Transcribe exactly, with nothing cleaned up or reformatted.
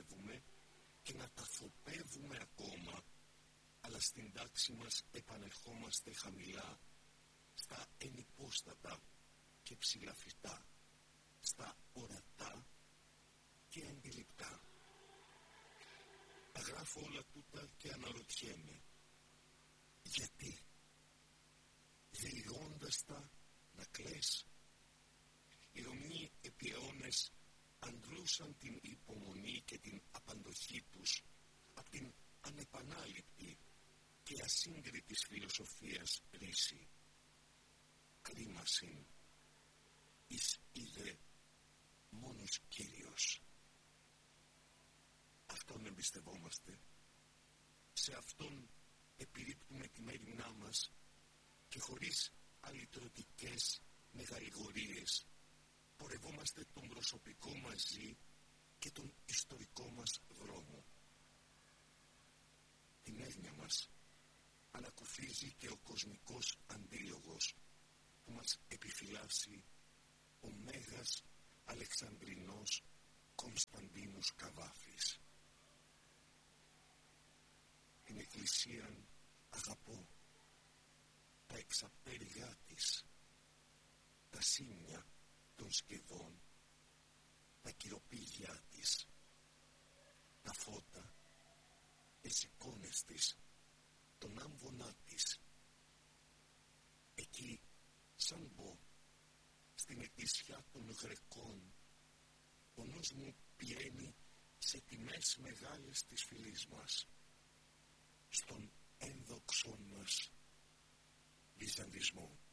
ανέβουμε και να ταφοπέδουμε ακόμα, αλλά στην τάξη μας επανερχόμαστε χαμηλά, στα ενυπόστατα και ψηλαφιτά, στα ορατά και αντιληπτά. Τα γράφω όλα τούτα και αναρωτιέμαι, γιατί, δηλώντας τα να κλαις? Οι Ρωμαίοι επί αιώνες αντλούσαν την υπομονή και την απαντοχή τους από την ανεπανάληπτη και ασύγκριτης φιλοσοφίας ρίση. Κρίμασιν, εις είδε μόνος Κύριος. Αυτόν εμπιστευόμαστε, σε Αυτόν επιρρύπτουμε τη μέριμνά μας και χωρίς αλυτρωτικές μεγαληγορίες πορευόμαστε τον προσωπικό μας ζει και τον ιστορικό μας δρόμο. Την έγνοια μας ανακουφίζει και ο κοσμικός αντίλογος που μας επιφυλάσσει ο Μέγας Αλεξανδρινός Κωνσταντίνος Καβάφης. Την Εκκλησίαν αγαπώ, τα εξαπέριγά της, τα σίμια των σκευών, τα κυροπήγια της, τα φώτα, τις εικόνες της, τον άμβονά της. Εκεί, σαν μπω, στην εκκλησιά των Γρεκών, ο νους μου πιένει σε τιμές μεγάλες της φυλής μας, στον ένδοξον μας βυζαντισμό.